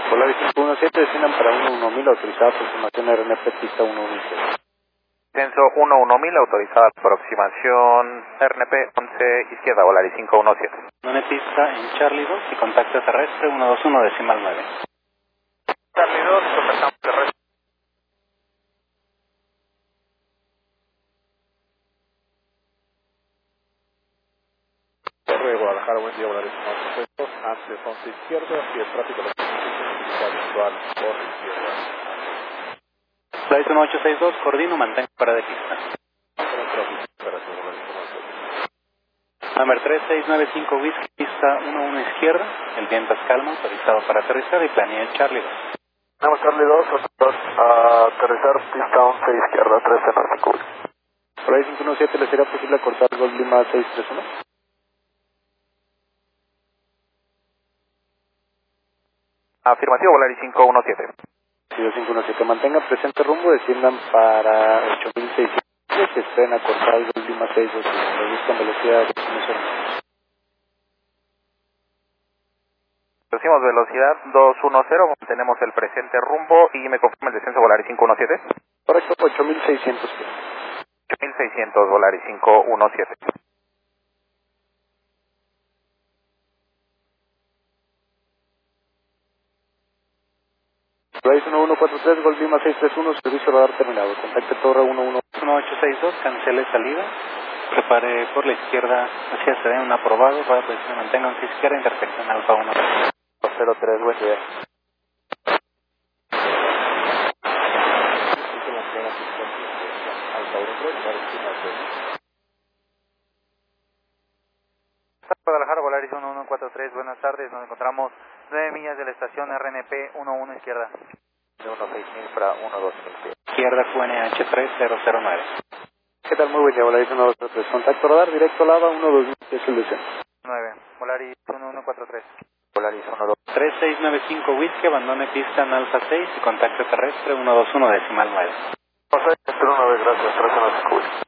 Volaris 517, desciendan para 11000, autorizada aproximación RNP pista 117. Descenso 11000, autorizada aproximación RNP 11 izquierda, Volaris 517. Abandone pista en Charlie 2 y contacto terrestre 121 decimal 9. Charlie 2, contactamos terrestre. Torre de Guadalajara, buen día, Volaris 517, antes 11 izquierda, y el tráfico de habitual por izquierda. Flight 1862, coordino, mantenga para de pista. Number 3695 Whisky, pista 11 izquierda, el viento es calmo, autorizado para aterrizar y planea Charlie 2. Vamos Charlie 2, aterrizar pista 11 izquierda, 1395. Por ahí 517, ¿le sería posible cortar Gol Lima 631? Afirmativo, Volaris 517. Sí, 517, mantenga presente rumbo, desciendan para 8600, se estrena cortar Gol Lima 621, reduzcan velocidad de 1 Reducimos velocidad 210, mantenemos el presente rumbo y me confirma el descenso Volaris 517. Correcto, 8600 pies. 8600, Volaris 517. Flight 1143, Gol Lima 631, servicio radar terminado, contacte torre 1862, cancele salida, prepare por la izquierda hacia CD, un aprobado, para posición mantenga hacia izquierda, intersección Alfa 1. 03, buen día. Guadalajara, Volaris 1143, buenas tardes, nos encontramos 9 millas de la estación RNP 11 izquierda. De 16000 para 12000. Izquierda QNH 3009. ¿Qué tal? Muy buen día, Volaris 123, contacto radar directo Lava 12000, es el descenso. 9, Volaris 1143. Volaris 12. 3695 Whisky, abandone pista en Alfa 6 y contacto terrestre 121 decimal 9. Pasé, 09, gracias, 1395.